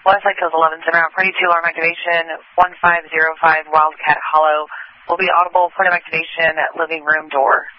Westside Kills 11, center out 42, alarm activation, 1505 Wildcat Hollow. Will be audible, point of activation, living room door.